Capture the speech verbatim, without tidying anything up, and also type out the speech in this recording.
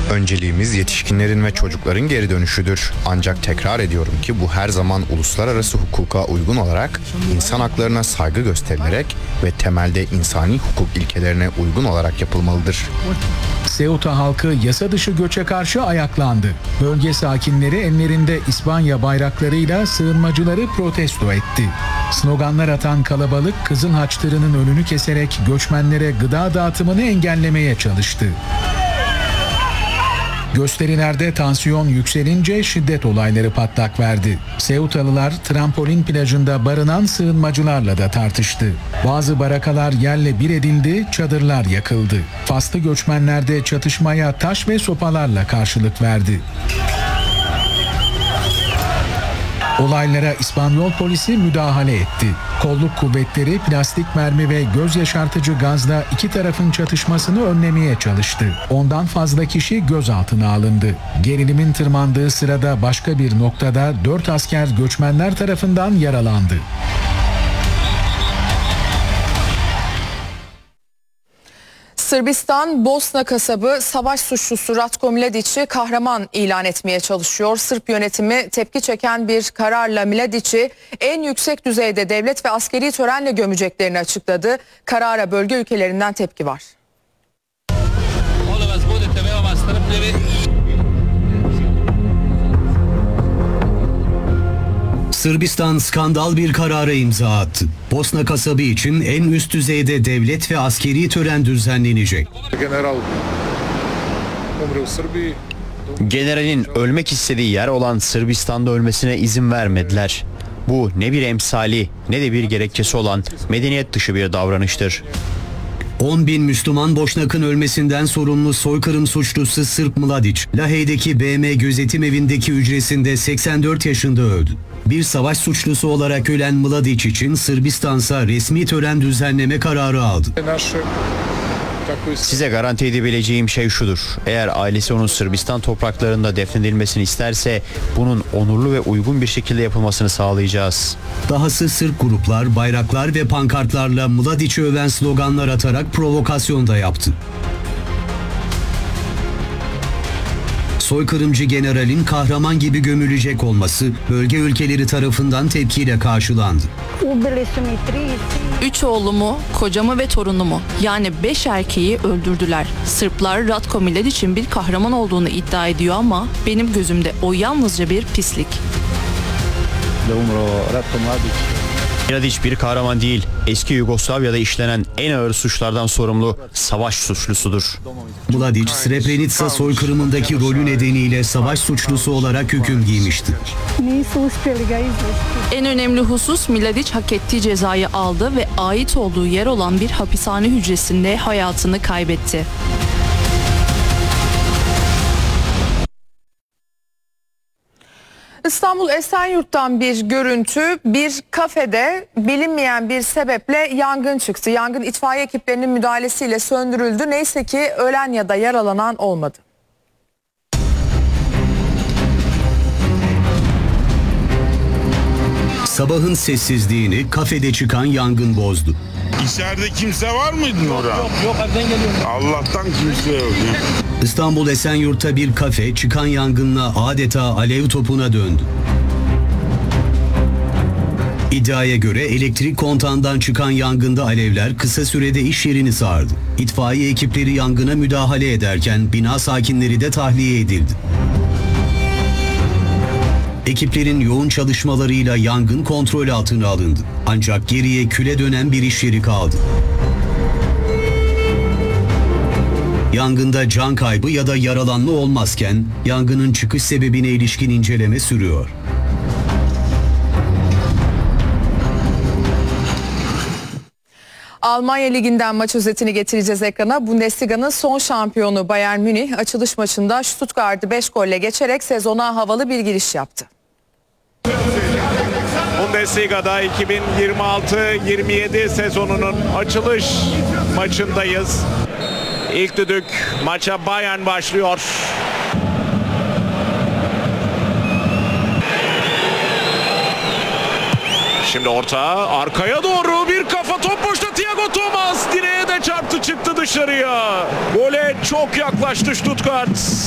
Önceliğimiz yetişkinlerin ve çocukların geri dönüşüdür. Ancak tekrar ediyorum ki bu her zaman uluslararası hukuka uygun olarak, insan haklarına saygı gösterilerek ve temelde insani hukuk ilkelerine uygun olarak yapılmalıdır. Ceuta halkı yasa dışı göçe karşı ayaklandı. Bölge sakinleri ellerinde İspanya bayraklarıyla sığınmacıları protesto etti. Sloganlar atan kalabalık Kızıl Haç tırının önünü keserek göçmenlere gıda dağıtımını engellemeye çalıştı. Gösterilerde tansiyon yükselince şiddet olayları patlak verdi. Ceutalılar trampolin plajında barınan sığınmacılarla da tartıştı. Bazı barakalar yerle bir edildi, çadırlar yakıldı. Faslı göçmenler de çatışmaya taş ve sopalarla karşılık verdi. Olaylara İspanyol polisi müdahale etti. Kolluk kuvvetleri plastik mermi ve göz yaşartıcı gazla iki tarafın çatışmasını önlemeye çalıştı. Ondan fazla kişi gözaltına alındı. Gerilimin tırmandığı sırada başka bir noktada dört asker göçmenler tarafından yaralandı. Sırbistan, Bosna kasabı savaş suçlusu Ratko Mladić'i kahraman ilan etmeye çalışıyor. Sırp yönetimi tepki çeken bir kararla Mladić'i en yüksek düzeyde devlet ve askeri törenle gömeceklerini açıkladı. Karara bölge ülkelerinden tepki var. Sırbistan skandal bir karara imza attı. Bosna kasabı için en üst düzeyde devlet ve askeri tören düzenlenecek. Generalin ölmek istediği yer olan Sırbistan'da ölmesine izin vermediler. Bu ne bir emsali ne de bir gerekçesi olan medeniyet dışı bir davranıştır. on bin Müslüman Boşnak'ın ölmesinden sorumlu soykırım suçlusu Sırp Mladić, Lahey'deki B M gözetim evindeki hücresinde seksen dört yaşında öldü. Bir savaş suçlusu olarak ölen Mladić için Sırbistan'sa resmi tören düzenleme kararı aldı. Size garanti edebileceğim şey şudur. Eğer ailesi onun Sırbistan topraklarında defnedilmesini isterse bunun onurlu ve uygun bir şekilde yapılmasını sağlayacağız. Dahası Sırp gruplar, bayraklar ve pankartlarla Mladić'i öven sloganlar atarak provokasyon da yaptı. Soykırımcı generalin kahraman gibi gömülecek olması bölge ülkeleri tarafından tepkiyle karşılandı. Üç oğlumu, kocamı ve torunumu yani beş erkeği öldürdüler. Sırplar Ratko Mladić'in bir kahraman olduğunu iddia ediyor ama benim gözümde o yalnızca bir pislik. Mladić bir kahraman değil, eski Yugoslavya'da işlenen en ağır suçlardan sorumlu savaş suçlusudur. Mladić, Srebrenica soykırımındaki rolü nedeniyle savaş suçlusu olarak hüküm giymişti. En önemli husus Mladić hak ettiği cezayı aldı ve ait olduğu yer olan bir hapishane hücresinde hayatını kaybetti. İstanbul Esenyurt'tan bir görüntü, bir kafede bilinmeyen bir sebeple yangın çıktı. Yangın itfaiye ekiplerinin müdahalesiyle söndürüldü. Neyse ki ölen ya da yaralanan olmadı. Sabahın sessizliğini kafede çıkan yangın bozdu. İçeride kimse var mıydı orada? Yok yok evden geliyorum. Allah'tan kimse yok. İstanbul Esenyurt'ta bir kafe çıkan yangınla adeta alev topuna döndü. İddiaya göre elektrik kontağından çıkan yangında alevler kısa sürede iş yerini sardı. İtfaiye ekipleri yangına müdahale ederken bina sakinleri de tahliye edildi. Ekiplerin yoğun çalışmalarıyla yangın kontrol altına alındı. Ancak geriye küle dönen bir iş yeri kaldı. Yangında can kaybı ya da yaralanma olmazken yangının çıkış sebebine ilişkin inceleme sürüyor. Almanya Ligi'nden maç özetini getireceğiz ekrana. Bundesliga'nın son şampiyonu Bayern Münih açılış maçında Stuttgart'ı beş golle geçerek sezona havalı bir giriş yaptı. Bundesliga'da iki bin yirmi altı yirmi yedi sezonunun açılış maçındayız. İlk düdük, maça Bayern başlıyor. Şimdi orta, arkaya doğru bir kafa, top boşta, Thiago Thomas direğe de çarptı, çıktı dışarıya. Gole çok yaklaştı Stuttgart.